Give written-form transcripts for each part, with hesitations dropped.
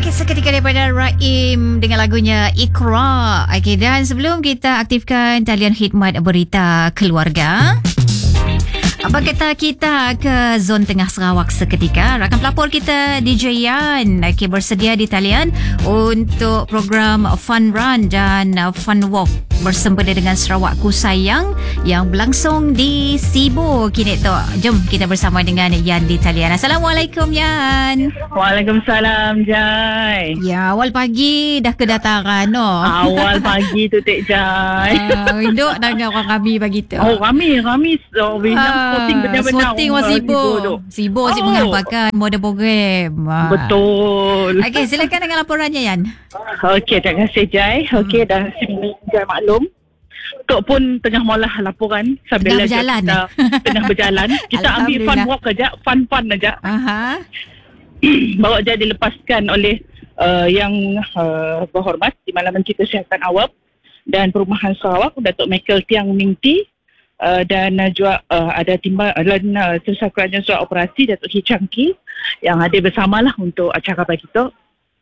Okey, seketika daripada Raim dengan lagunya Iqra. Okey, dan sebelum kita aktifkan talian khidmat berita keluarga, apa kata kita ke zon tengah Sarawak seketika. Rakan pelapor kita DJ Yan bersedia di talian untuk program Fun Run dan Fun Walk bersempena dengan Sarawakku Sayang yang berlangsung di Sibu kini tu. Jom kita bersama dengan Yan di talian. Assalamualaikum Yan. Waalaikumsalam Jai. Ya, awal pagi dah kedatangan Awal pagi tu Tek Jai. Duduk dengan orang kami pagi tu. Oh, kami so sporting benar-benar. Sporting was Sibu asyik mengapakan model program. Betul. Okey, silakan dengan laporannya Yan. Okey, terima kasih Jai. Okey, dah sini Jai maklum. Tok pun tengah maulah laporan sambil berjalan. Tengah berjalan. Kita ambil fun walk aja, fun aja. Aha. Bawa je dilepaskan oleh yang berhormat di Malaman Kita Kesihatan Awam dan Perumahan Sarawak, Datuk Michael Tiang Mingti, dan juga ada timbalan Setiausaha Kerajaan Sarawak Operasi Datuk Hee Chang Kee yang hadir bersamalah untuk acara pagi tu.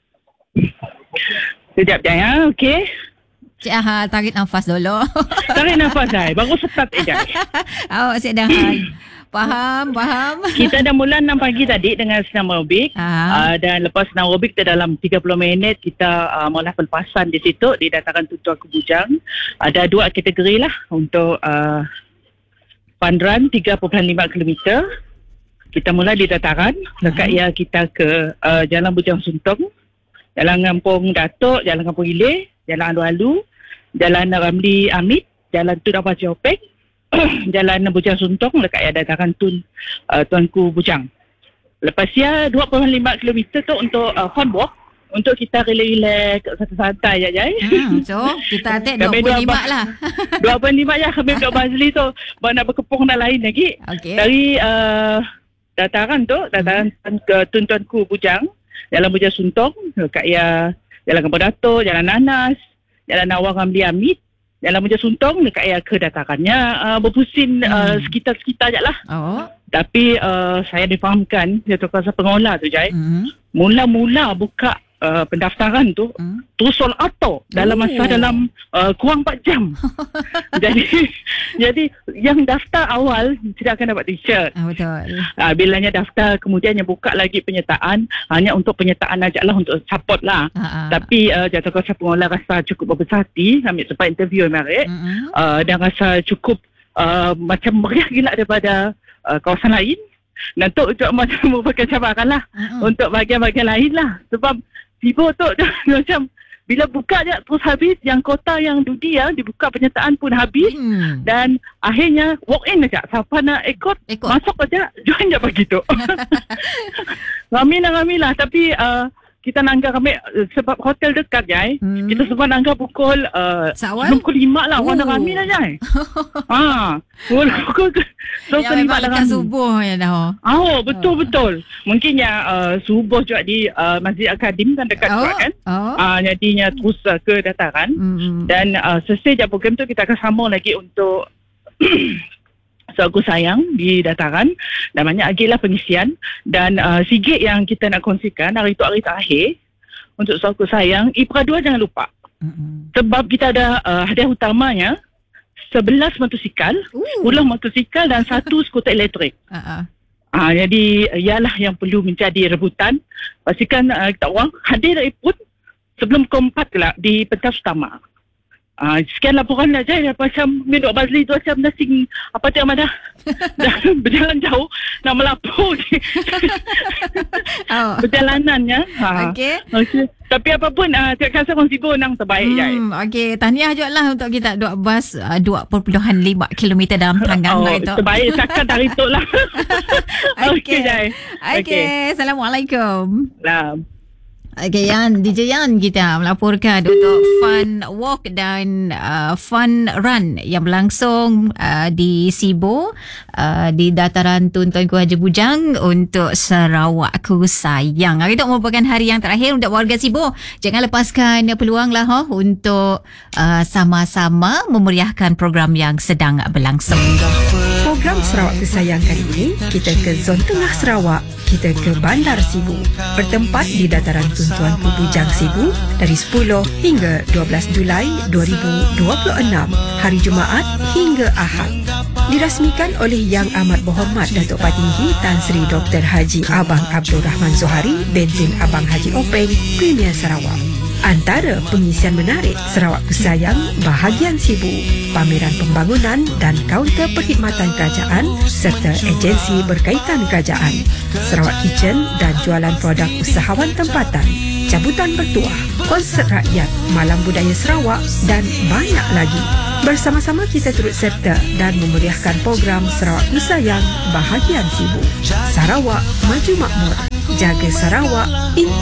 Sekejap Jaya, okey. Cik Ahal, tarik nafas dulu. Tarik nafas Jai, baru start Jai. Awak Cik dah Faham. Kita dah mula 6 pagi tadi dengan senam aerobik. Dan lepas senam aerobik dalam 30 minit kita mula pelepasan di situ di dataran Tuan Ku Bujang. Ada 2 kategori lah untuk fun run 3.5 km. Kita mula di dataran dekat ya kita ke Jalan Bujang Suntong, Jalan Kampung Datuk, Jalan Kampung Ileh, Jalan Alu-Alu, Jalan Ramli Amit, Jalan Tun Abah Jopek, Jalan Bujang Suntong dekat ya dataran Tuanku Bujang. Lepas ya 2.5 km tu untuk fun walk, untuk kita relax santai je Jai. So kita atik 2.5 lah. 2.5 ya kami duduk Bazli tu. Baru nak berkepung dan lain lagi. Okay. Dari dataran ke Tuanku Bujang, Jalan Bujang Suntong dekat ya Jalan Kampung Datuk, Jalan Nanas, Jalan Awang Ramli Amit, Jalan Bujang Suntong dekat ya ke datarannya berpusing sekitar-sekitar je lah. Tapi saya difahamkan Datuk Kuasa Pengolah tu Jai, mula-mula buka pendaftaran tu terus sold out tau dalam kurang 4 jam. jadi yang daftar awal tidak akan dapat t-shirt. Betul. Bilanya daftar kemudiannya buka lagi penyertaan, hanya untuk penyertaan ajaklah, untuk support lah. Tapi Datuk Kuasa Pengolah rasa cukup berbesar hati, ambil sempat interview Merit, dan rasa cukup macam meriah gila daripada kawasan lain. Dan tu macam merupakan cabaran lah untuk bahagian-bahagian lain lah. Sebab Sibu tu macam bila buka je terus habis, yang kota yang dudi dibuka penyertaan pun habis. Dan akhirnya walk in aja, siapa nak ikut. Masuk aja, join je pagi tu. Ramai lah, tapi kita nanggar kami sebab hotel dekat Jai. Kita semua nanggar pukul 5 lah. Warna ramai lah Jai. Pukul ya, memang lekas subuh ya dah. Betul. Mungkin subuh juga di Masjid Al-Qadim kan dekat juga kan. Jadinya terus ke dataran. Dan selesai je program tu kita akan sambung lagi untuk Sarawakku Sayang di dataran, dan banyak lagi lah pengisian. Dan sikit yang kita nak kongsikan hari terakhir untuk Sarawakku Sayang, Ipra 2 jangan lupa. Sebab kita ada hadiah utamanya 11 motosikal, 10 motosikal dan 1 skuter elektrik. Jadi ialah yang perlu menjadi rebutan. Pastikan kita orang hadir pun sebelum pukul 4 kelak di pentas utama. Sekian laporan aja ya, macam Dok Bazli tu macam nasing apa tu dah berjalan jauh nak melapor perjalanannya. Okey. Tapi apapun Cik Kasar orang Sibu nang terbaik Jai. Okey, tahniah juga lah untuk kita duk bas 2.5 km dalam tanggang itu. Terbaik cakap dari tu lah. Okey Jai. Okey, Assalamualaikum. Okey, DJ Yan kita melaporkan untuk Fun Walk dan Fun Run yang berlangsung di Sibu, di dataran Tuanku Haji Bujang untuk Sarawakku Sayang. Itu merupakan hari yang terakhir untuk warga Sibu. Jangan lepaskan peluang lah untuk sama-sama memeriahkan program yang sedang berlangsung. program Sarawak Kesayang kali ini, kita ke Zon Tengah Sarawak. Kita ke Bandar Sibu, bertempat di dataran Tuntuan Ku Bujang Sibu dari 10 hingga 12 Julai 2026, hari Jumaat hingga Ahad. Dirasmikan oleh Yang Amat Berhormat Datuk Patinggi Tan Sri Dr. Haji Abang Abdul Rahman Zohari, Bentun Abang Haji Openg, Premier Sarawak. Antara pengisian menarik Sarawak Kesayang bahagian Sibu, pameran pembangunan dan kaunter perkhidmatan kerajaan serta agensi berkaitan kerajaan, Sarawak Kitchen dan jualan produk usahawan tempatan, cabutan bertuah, konsert rakyat, malam budaya Sarawak dan banyak lagi. Bersama-sama kita turut serta dan memeriahkan program Sarawak Kesayang bahagian Sibu. Sarawak maju makmur, jaga Sarawak.